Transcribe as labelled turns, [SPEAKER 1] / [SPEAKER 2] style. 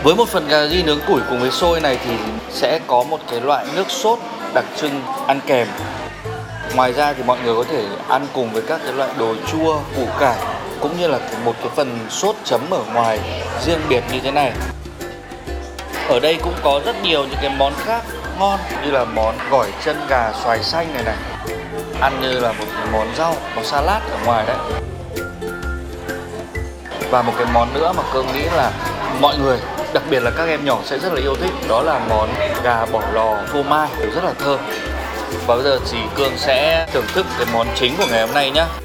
[SPEAKER 1] Với một phần gà ri nướng củi cùng với xôi này thì sẽ có một cái loại nước sốt đặc trưng ăn kèm. Ngoài ra thì mọi người có thể ăn cùng với các cái loại đồ chua, củ cải cũng như là một cái phần sốt chấm ở ngoài riêng biệt như thế này. Ở đây cũng có rất nhiều những cái món khác ngon như là món gỏi chân gà xoài xanh này này. Ăn như là một cái món rau, món salad ở ngoài đấy. Và một cái món nữa mà Cương nghĩ là mọi người, đặc biệt là các em nhỏ sẽ rất là yêu thích, đó là món gà bỏ lò phô mai, rất là thơm. Và bây giờ thì Cương sẽ thưởng thức cái món chính của ngày hôm nay nhé.